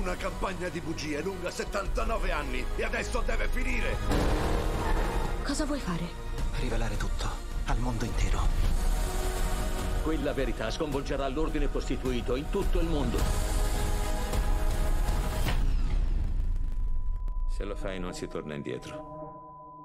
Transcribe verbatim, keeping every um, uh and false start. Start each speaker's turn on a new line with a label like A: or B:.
A: Una campagna di bugie lunga settantanove anni e adesso deve finire!
B: Cosa vuoi fare?
C: Rivelare tutto al mondo intero.
D: Quella verità sconvolgerà l'ordine costituito in tutto il mondo.
E: Se lo fai non si torna indietro.